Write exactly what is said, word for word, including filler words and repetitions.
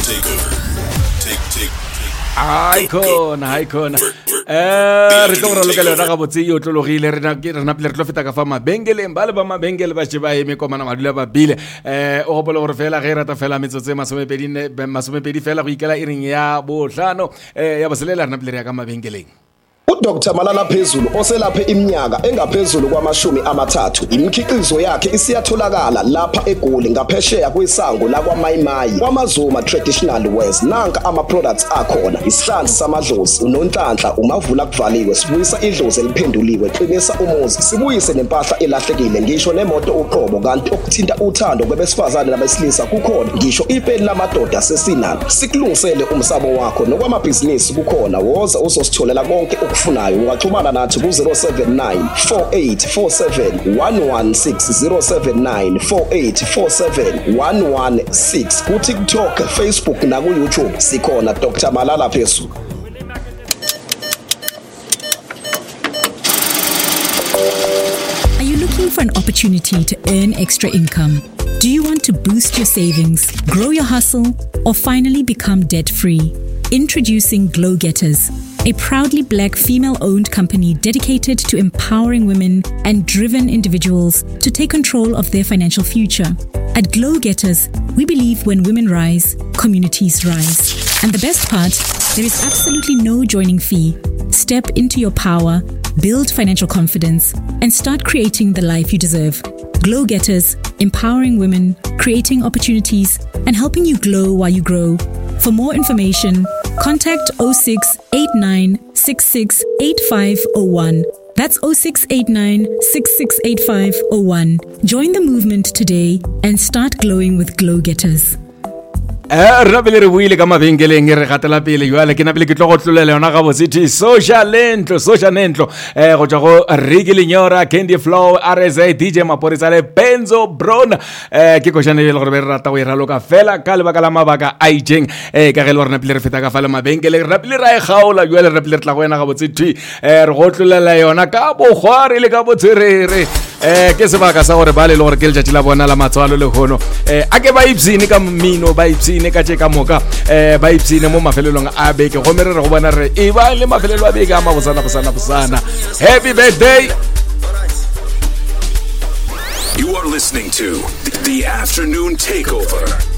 Ai khona, ai khona. Eh re tlo re lokela ra ga botse yo tlologile re na ke re na pele re tlo feta ka fa mabengeleng ba le ba mabengele ba tsheba eme komana madula ba bile eh o gopola gore fela ge rata fela metsotse masomepedi fela go ikela iring ya bohlano eh ya boselela re na pele re ya ka mabengeleng. uDoctor Malala Phezulu oselaphe iminyaka engaphezulu kwamashumi amathathu imikhiqizo yakhe isiyatholakala lapha eGoli ngaphesheya kwisango la kwaMayimayi kwaMazuma Traditional Wares nanka ama products akhona isihlanzi samadlozi unonhlanhla umavula kuvaliwe sibuyisa idlozi eliphenduliwe qinisa umuzi sibuyise nempahla elahlekile ngisho nemoto uqobo kanti okuthinta uthando kwabesifazane nabesilisa kukhona ngisho ipeni lamadoda sesinalo sikulungisele umsabo wakho nokwamabhizinisi kukhona woza uzositholela konke ufunayo ungaxhumana nathi ku zero seven nine four eight four seven one one six zero seven nine four eight four seven one one six ku TikTok, Facebook na ku YouTube sikhona Doctor Malala Phezulu. Are you looking for an opportunity to earn extra income? Do you want to boost your savings, grow your hustle, or finally become debt-free? Introducing Glow Getters, a proudly black female-owned company dedicated to empowering women and driven individuals to take control of their financial future. At Glow Getters, we believe when women rise, communities rise. And the best part, there is absolutely no joining fee. Step into your power, build financial confidence, and start creating the life you deserve. Glow Getters, empowering women, creating opportunities, and helping you glow while you grow. For more information, contact zero six eight nine six six eight five zero one. That's zero six eight nine six six eight five zero one. Join the movement today and start glowing with Glow Getters. Eh re bele re buile ka mabengeleng re gatela pele jwale ke na pele ke tlo go tlolela yona ga botse social entlo social entlo eh go tswa go Ricky Lenyora, Candy Flow, R S A, D J Maporisa le Benzo Brown eh ke go shane le gore be rata go ira loka fela ka le baka la mabaka a ijeng eh ka ge le rena pele re feta ka fa le mabengeleng re pele ra e gaola jwale re pele re tla go yena ga botse thi eh re go tlolela yona ka bogware le ka botsherere eh ke sebaka sa gore ba le le gore ke le tšatši la bona la matswalo le gono eh a ke ba ipsine ka mmino ba ipsine ka tšeka moka eh ba ipsine mo mafelelong a beke go mere re go bona re e ba le mafelelo a beke a mabosana bosana bosana. Happy birthday. You are listening to The Afternoon Takeover.